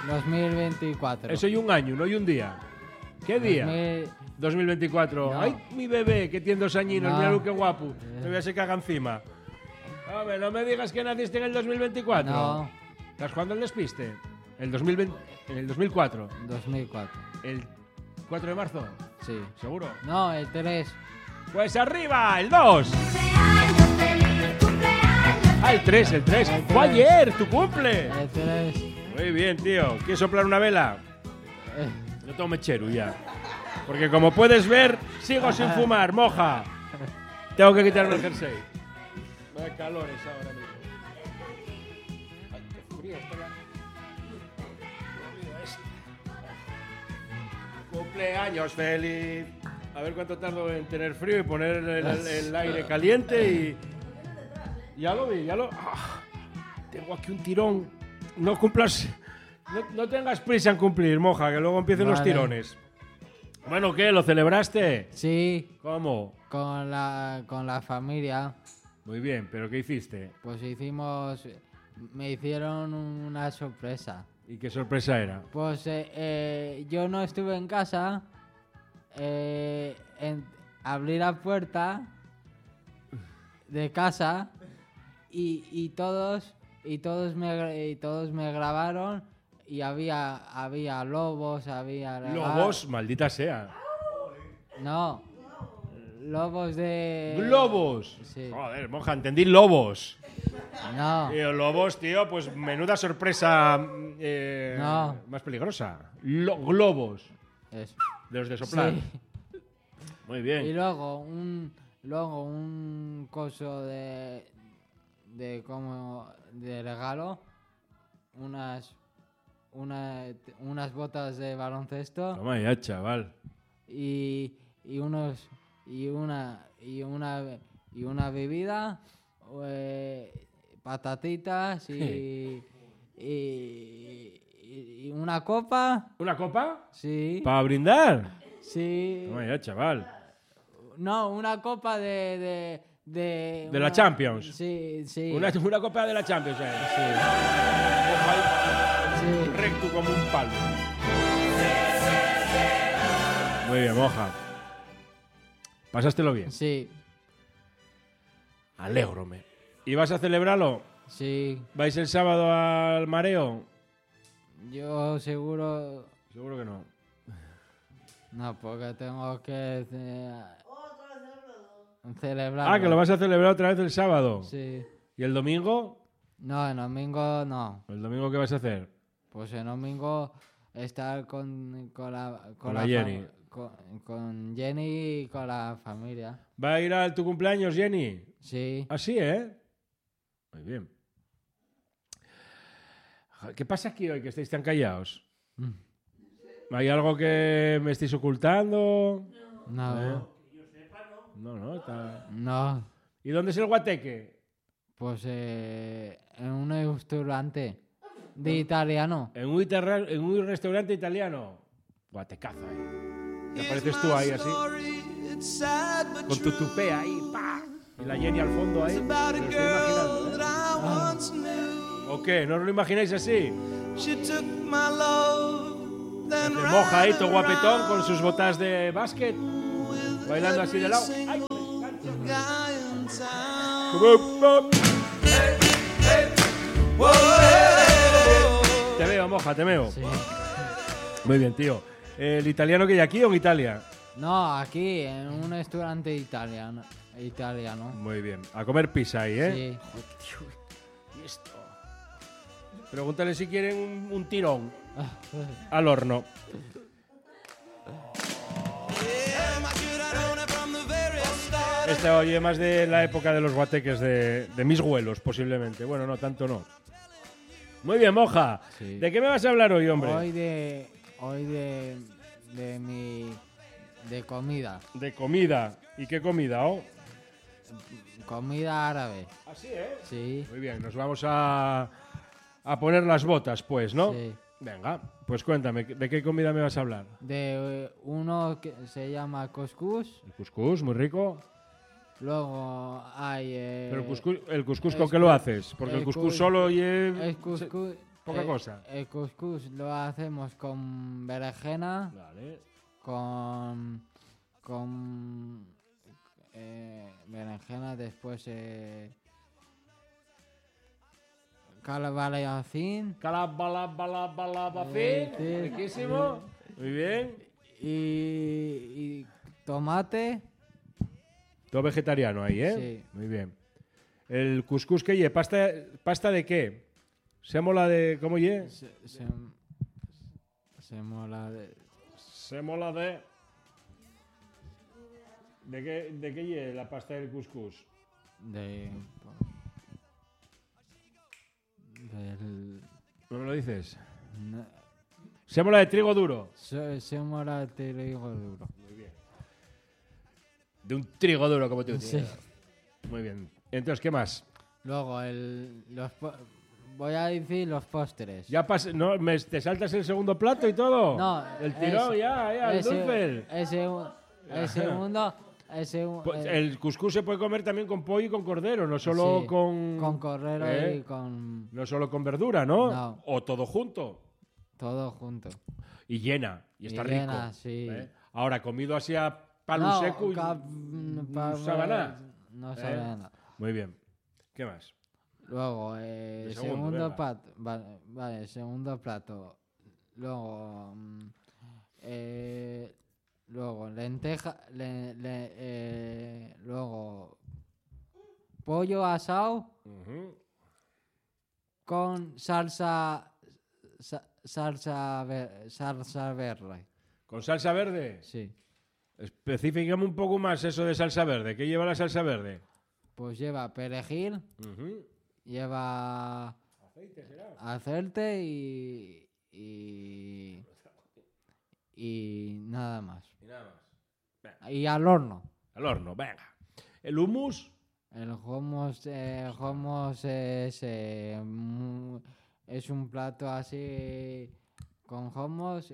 2024. Eso y un año, no y un día. ¿Qué día? 2024. No. Ay, mi bebé, que tiene 2 añinos, No. mira qué guapo. Me voy a se caga encima. Hombre, no me digas que naciste en el 2024. No, ¿Estás jugando el despiste? El 2020, en el 2004. 2004. El 4 de marzo. Sí. ¿Seguro? No, el 3. Pues arriba, el 2. Ah, el 3. Fue ayer, tu cumple. El 3. Muy bien, tío. ¿Quieres soplar una vela? Yo tengo mechero ya. Porque como puedes ver, sigo sin fumar, moja. Tengo que quitarme el jersey. Vaya calores ahora mismo. Ay, qué frío está la... Cumpleaños feliz. A ver cuánto tardo en tener frío y poner el aire caliente y... Ya lo vi, tengo aquí un tirón. No cumplas... No tengas prisa en cumplir, moja, que luego empiecen los Vale. tirones. Bueno, ¿qué? ¿Lo celebraste? Sí, ¿Cómo? con la familia. Muy bien, ¿pero qué hiciste? Pues me hicieron una sorpresa. ¿Y qué sorpresa era? Pues yo no estuve en casa. Abrí la puerta de casa y todos me grabaron y había lobos, había ¿Lobos? Maldita sea. No, lobos de ¡Globos! Sí. Joder, moja, entendí lobos. No, Tío, lobos, tío, pues menuda sorpresa No. más peligrosa. Globos, eso. de los de soplar. Sí. Muy Y bien. luego un coso de regalo, unas botas de baloncesto Toma ya, chaval. y una bebida, patatitas y una copa. ¿Una copa? Sí. ¿Para brindar? Sí. Toma ya, chaval. No, una copa de la Champions. Sí, sí. Una copa de la Champions. Sí. Recto como un palo. Muy bien, moja. ¿Pasástelo bien? Sí, Alégrome. ¿Y vas a celebrarlo? sí. ¿Vais el sábado al mareo? Yo seguro... Seguro que no. No, porque tengo que celebrar. Ah, que lo vas a celebrar otra vez el sábado. Sí. ¿Y el domingo? No, el domingo no. ¿El domingo qué vas a hacer? Pues el domingo estar con la Jenny. Con Jenny y con la familia. ¿Va a ir a tu cumpleaños, Jenny? Sí. Así, ¿eh? Muy bien. ¿Qué pasa aquí hoy que estáis tan callados? ¿Hay algo que me estéis ocultando? No. No, está... No. ¿Y dónde es el guateque? Pues en un restaurante de italiano. En un restaurante italiano. Guatecazo ahí. ¿Te apareces tú ahí así? Con tu tupé ahí, ¡pa! Y la Jenny al fondo ahí. Me lo estoy imaginando, ¿eh? ¿O qué? ¿No os lo imagináis así? Se moja ahí, todo guapetón, con sus botas de básquet. Bailando así de lado. ¡Ay! Te veo, moja, te veo. Sí. Muy bien, tío. ¿El italiano que hay aquí o en Italia? No, aquí, en un restaurante italiano. Muy bien. A comer pizza ahí, ¿eh? Sí. ¿Y esto? Pregúntale si quieren un tirón al horno. Este oye más de la época de los guateques de mis abuelos, posiblemente. Bueno, no, tanto no. Muy bien, moja. Sí. ¿De qué me vas a hablar hoy, hombre? Hoy de comida. De comida. ¿Y qué comida, oh? Comida árabe. Así, ¿eh? Sí. Muy bien, nos vamos a poner las botas, pues, ¿no? Sí. Venga, pues cuéntame, ¿de qué comida me vas a hablar? De uno que se llama couscous. El cuscús, muy rico. Luego hay... Pero el cuscús ¿con qué lo haces? Porque el cuscús solo y... Es couscous poca cosa. El couscous lo hacemos con berenjena, Vale. con berenjena, después calabacín Calabalabalabalabacín. Sí. Riquísimo. Muy bien. y tomate. Todo vegetariano ahí, ¿eh? Sí. Muy bien. El cuscús que lle, pasta de qué? Sémola de ¿cómo lle? Se mola de... Sémola de ¿De qué lle la pasta del cuscús? del... ¿No me lo dices? no, Sémola de trigo duro. se mola de trigo duro. Muy bien. De un trigo duro como tú. Sí. Muy bien. Entonces, ¿qué más? Luego, voy a decir los postres. Ya no, te saltas el segundo plato y todo. No, El tirón, el dulce. El segundo... Pues el cuscús se puede comer también con pollo y con cordero, no solo sí, con... con cordero ¿eh? y con... No solo con verdura, ¿no? No. O todo junto. Todo junto. Y llena, y está llena, rico. sí. Ahora, comido así a palo No, seco y no sabe nada. No sabe nada. Muy bien. ¿Qué más? Luego, segundo, venga. plato. Vale, segundo plato. Luego, luego lenteja, luego pollo asado Ujú. con salsa verde. ¿Con salsa verde? Sí. Específicame un poco más eso de salsa verde. ¿Qué lleva la salsa verde? Pues lleva perejil, Ujú. lleva ¿Aceite será? aceite y nada más. Y nada más. Venga, Y al horno. al horno, venga. ¿El hummus? El hummus es un plato así con hummus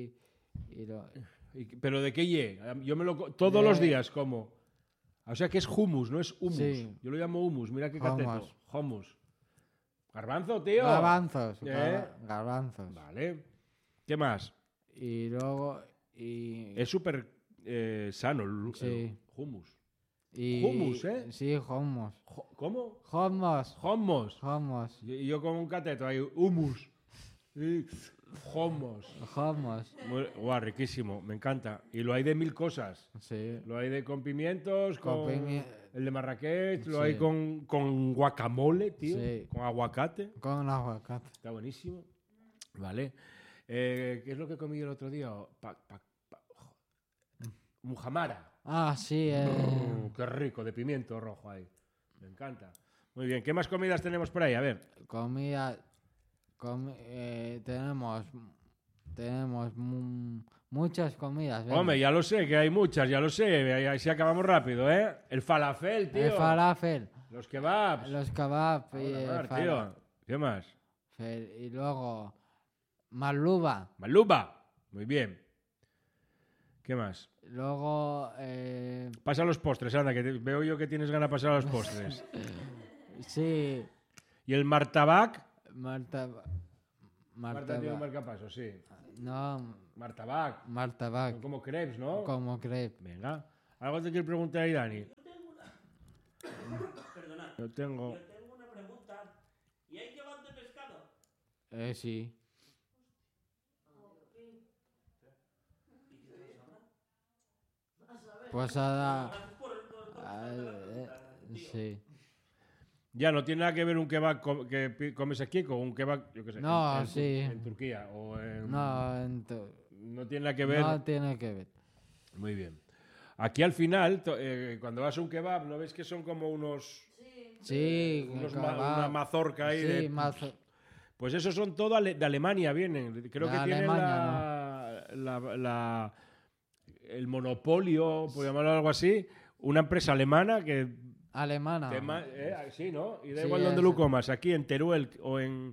¿Pero de qué lle? Yo todos los días como. O sea que es hummus, no es hummus. Sí. Yo lo llamo hummus, mira qué cateto. Hummus. Hummus. Garbanzo, tío. garbanzos. ¿Eh? Garbanzos. Vale. ¿Qué más? Y luego... Y, Es súper sano el Sí. hummus. hummus, ¿eh? Sí, hummus. ¿Cómo? Hummus. Hummus. Hummus. Y yo con un cateto ahí, hummus. Y hummus. Hummus. Guau, riquísimo, me encanta. Y lo hay de 1000 cosas. Sí. Lo hay con pimientos, Con el de Marrakech, lo Sí. hay con guacamole, tío, Sí. con aguacate. Con aguacate. Está buenísimo. Vale. ¿Qué es lo que comí el otro día? Mujamara. Ah, sí. Qué rico, de pimiento rojo ahí. Me encanta. Muy bien, ¿qué más comidas tenemos por ahí? A ver. Comida. Tenemos muchas comidas. venga. Hombre, ya lo sé, que hay muchas, ya lo sé. Ahí sí acabamos rápido, ¿eh? El falafel, tío. El falafel. Los kebabs. Los kebabs. Tío. ¿Qué más? Y luego. Maluba. Maluba. Muy bien. ¿Qué más? Luego. Pasa a los postres, anda, que veo yo que tienes ganas de pasar a los postres. Sí. ¿Y el martabac? Marta Marta tiene un marcapaso, sí. No, Martabac. Martabac. Son como crepes, ¿no? Como crepe. Venga. ¿Algo te quiero preguntar ahí, Dani? Perdona, Yo tengo... yo tengo una pregunta. ¿Y hay kebab de pescado? Sí. Pues ahora. Sí. Ya, no tiene nada que ver un kebab que comes aquí con un kebab, yo qué sé, No, en sí. en Turquía o en... No, No tiene nada que ver. no tiene que ver. Muy bien. Aquí al final, cuando vas a un kebab, ¿no ves que son como unos... Sí, una mazorca ahí sí, de... Pues esos son todos de Alemania, vienen. Creo De que tienen Alemania, el monopolio, por llamarlo algo así, una empresa alemana que... Alemana. Sí, ¿no? Y da Sí, igual donde lo comas, aquí en Teruel o en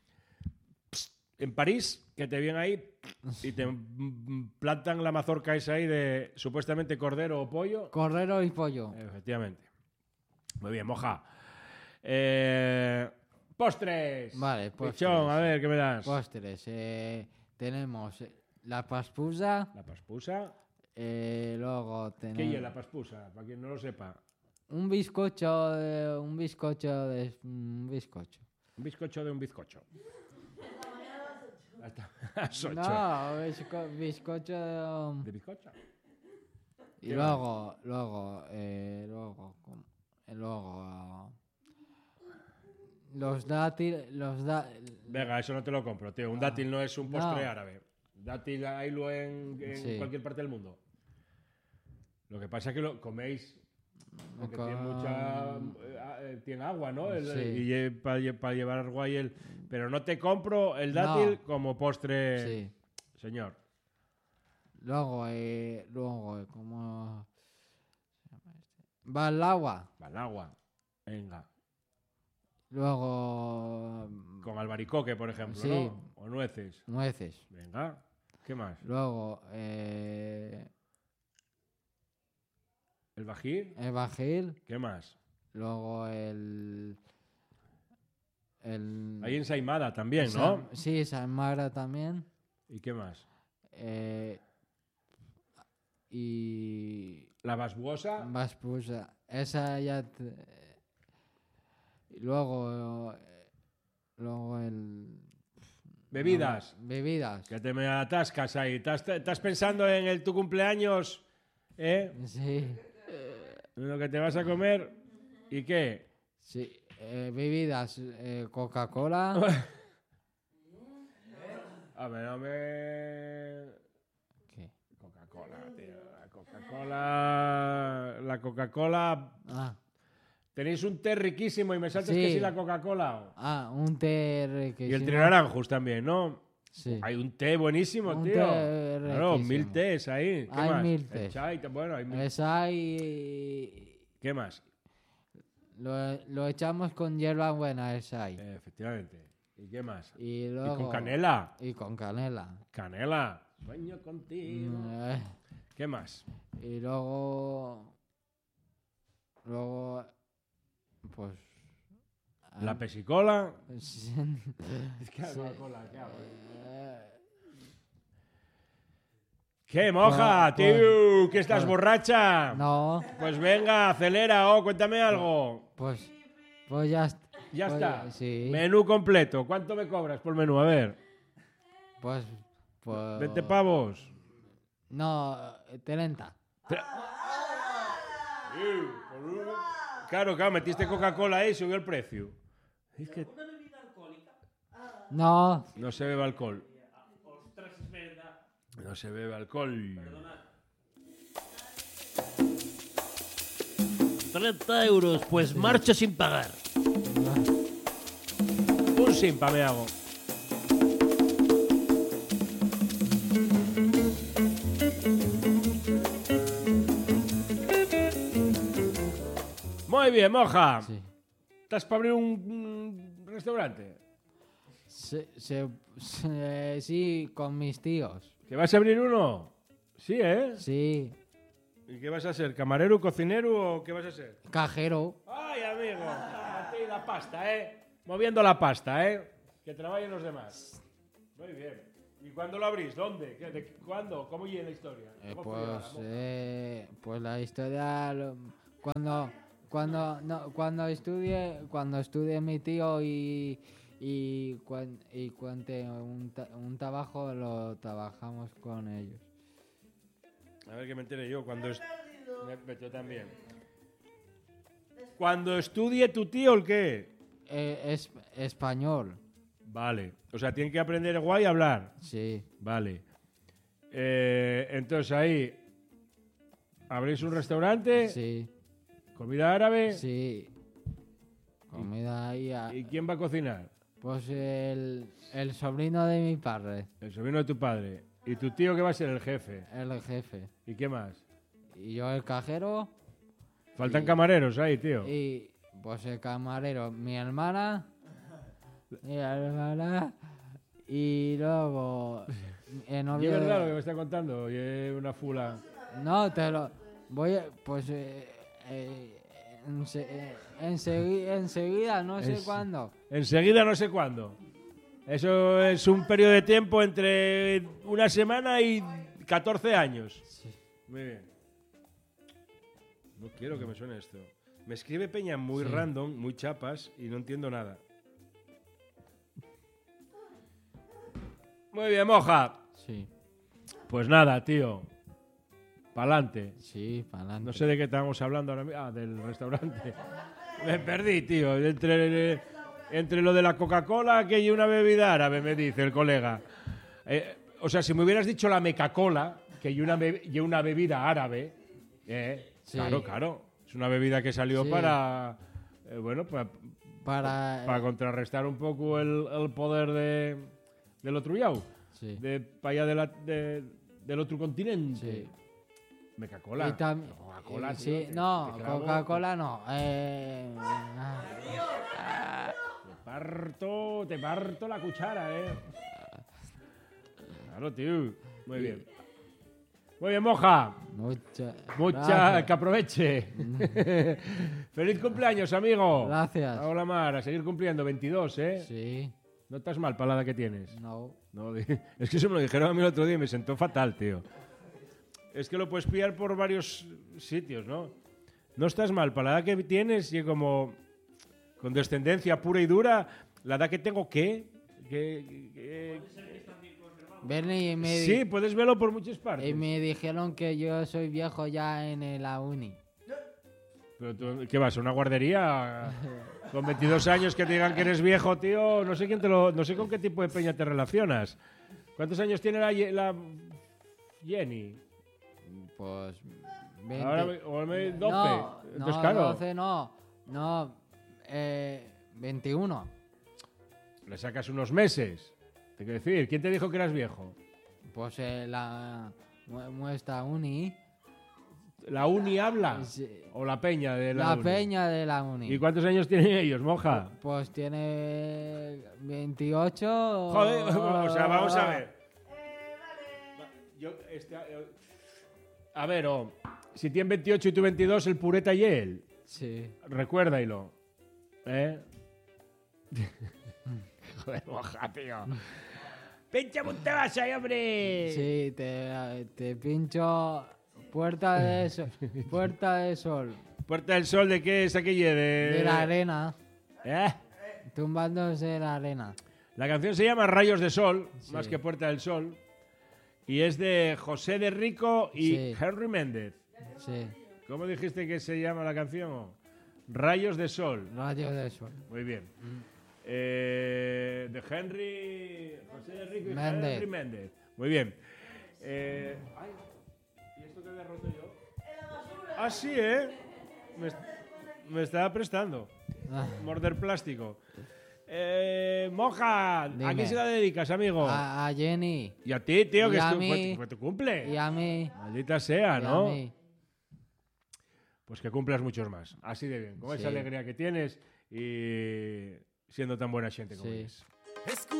París, que te vienen ahí y te plantan la mazorca esa ahí de supuestamente cordero o pollo. Cordero y pollo. Efectivamente. Muy bien, moja. ¡Postres! Vale, postres. Pichón, a ver, ¿qué me das? Postres. Tenemos la paspusa. La paspusa. Luego ¿Qué es tenemos la paspusa? Para quien no lo sepa. un bizcocho de un bizcocho. Un bizcocho de un bizcocho. Hasta las 8. No, bizcocho. ¿De bizcocho? Y ¿Qué luego, los dátiles, Venga, eso no te lo compro, tío. Un dátil no es un postre No. árabe. Dátil haylo en Sí. cualquier parte del mundo. Lo que pasa es que lo coméis porque Con- tiene mucha... tiene agua, ¿no? Sí. Y para llevar guay el... Pero no te compro el dátil No. como postre, Sí. señor. Luego, ¿cómo se llama este? Va el agua. Va el agua. Venga. Luego, Con albaricoque, por ejemplo, Sí. ¿no? O nueces. nueces. Venga. ¿Qué más? Luego, ¿El bají? el bajil. ¿Qué más? Luego, el Hay ensaimada también, ¿no? Sí, salmara también. ¿Y qué más? Y La basbuosa. baspusa. Esa ya. Y luego el. Bebidas. Bebidas. Que te me atascas ahí. ¿Estás pensando en tu cumpleaños? ¿Eh? Sí. En lo que te vas a comer. ¿Y qué? Sí. Bebidas. Coca-Cola. A ver, no me... ¿Qué? Coca-Cola, tío. La Coca-Cola... Ah. Tenéis un té riquísimo y me saltas Sí. que sí la Coca-Cola. Un té Y el riquísimo. trinaranjus también, ¿no? Sí. Hay un té buenísimo, Un tío. té Claro, riquísimo. 1000 tés ahí. ¿Qué Hay más? 1000 El tés. chai, bueno, hay 1000. Esa y. ¿Qué más? Lo echamos con hierba buena, esa ahí. Efectivamente. ¿Y qué más? Y Y luego. con canela. Y con canela. Canela. Sueño contigo. Mm, ¿Qué más? Y luego. Pues. La pesicola. Sí. Es que Coca-Cola, ¿qué hago? Eh, ¿Qué moja, Pues- tío? ¿Que estás borracha? No, Pues venga, acelera, cuéntame algo. pues ya está. Ya Pues, está. Sí. Menú completo. ¿Cuánto me cobras por menú? A ver. Pues. 20 pavos. No, 30. Claro, metiste Coca-Cola ahí y subió el precio. Es que ¿Una bebida alcohólica? No, no se bebe alcohol. Ostras, es verdad. No se bebe alcohol. Perdona. 30 euros, pues marcha sin pagar. Un simpa me hago. Muy bien, moja. sí. ¿Estás para abrir un restaurante? Sí, con mis tíos. ¿Que vas a abrir uno? Sí, ¿eh? Sí, ¿Y qué vas a ser? ¿Camarero, cocinero o qué vas a ser? cajero. ¡Ay, amigo! A ti la pasta, ¿eh? Moviendo la pasta, ¿eh? Que trabajen los demás. Muy bien. ¿Y cuándo lo abrís? ¿Dónde? ¿Cuándo? ¿Cómo llega la historia? ¿Cómo fue la moja? Pues la historia cuando estudie mi tío y cuente un trabajo lo trabajamos con ellos. A ver que me entere yo. Yo también. Cuando estudie tu tío, ¿el qué? Es español, Vale. O sea, tiene que aprender guay a hablar. sí, Vale. Entonces ahí abrís un restaurante, sí, comida árabe. sí. Comida ahí. ¿Y quién va a cocinar? Pues el sobrino de mi padre, El sobrino de tu padre. ¿Y tu tío que va a ser el jefe? el jefe. ¿Y qué más? Y yo el cajero. Faltan camareros ahí, tío. Y pues el camarero, mi hermana. Y luego el ¿Y es novio verdad lo que de... me está contando? Y es una fula. No, te lo voy a... Pues enseguida, no sé cuándo. Enseguida no sé cuándo. Eso es un periodo de tiempo entre una semana y 14 años. Sí. Muy bien. No quiero que me suene esto. Me escribe peña muy Sí. random, muy chapas, y no entiendo nada. Muy bien, moja. Sí. Pues nada, tío. Pa'lante. Sí, para adelante. No sé de qué estábamos hablando ahora mismo. Ah, del restaurante. Me perdí, tío. Entre lo de la Coca-Cola, que hay una bebida árabe, me dice el colega. O sea, si me hubieras dicho la Meca-Cola, que hay una bebida árabe, Sí. claro. Es una bebida que salió Sí. para, bueno, Para... contrarrestar un poco el poder del otro yao, Sí. para allá del otro continente. Sí. Meca-Cola. Y también... Coca-Cola, tío, sí, te no, clavo. Coca-Cola no. Te parto la cuchara, Claro, tío. Muy bien. Muy bien, moja. Mucha... Mucha, que aproveche. Feliz cumpleaños, amigo. Gracias. Hola, Mar, a seguir cumpliendo. 22, ¿eh? Sí, No estás mal para la edad que tienes. no. No, es que eso me lo dijeron a mí el otro día y me sentó fatal, tío. Es que lo puedes pillar por varios sitios, ¿no? No estás mal para la edad que tienes y como con descendencia pura y dura, la edad que tengo, ¿qué? Bernie Sí, puedes verlo por muchas partes. y me dijeron que yo soy viejo ya en la uni. Pero tú, ¿qué vas? ¿A una guardería? Con 22 años que te digan que eres viejo, tío. No sé no sé con qué tipo de peña te relacionas. ¿Cuántos años tiene la Jenny? Pues 20. Ahora, o 12. No, Entonces, no, claro, 12 no. No, 21. le sacas unos meses. Te quiero decir, ¿quién te dijo que eras viejo? Pues la muestra uni. ¿La uni habla? Sí. ¿O la peña de la La uni? peña de la uni. ¿Y cuántos años tienen ellos, moja? Pues tiene 28. Joder, o sea, vamos a ver. A ver, si tiene 28 y tú 22, el pureta y él. Sí. Recuérdalo. Joder, moja, tío. ¡Pincha un tabazo, hombre! Sí, te pincho Puerta de Sol. Puerta de Sol. ¿Puerta del Sol de qué es aquella? De la arena. ¿Eh? Tumbándose de la arena. La canción se llama Rayos de Sol, Sí. más que Puerta del Sol. Y es de José de Rico y Sí. Henry Méndez. Sí. ¿Cómo dijiste que se llama la canción? Rayos de Sol. Rayos de Sol. Muy bien. De José de Rico y Méndez. Henry Méndez. Muy bien. Ay, ¿y esto qué había roto yo? Ah, sí, ¿eh? Me estaba prestando. Ah, Morder plástico. Moja, ¿a Dime. quién se la dedicas, amigo? a Jenny. Y a ti, tío, Y que a es mí. fue tu cumple. Y a mí. Maldita sea, Y ¿no? a mí. Pues que cumplas muchos más. Así de bien. Con Sí. esa alegría que tienes y siendo tan buena gente como Sí. eres.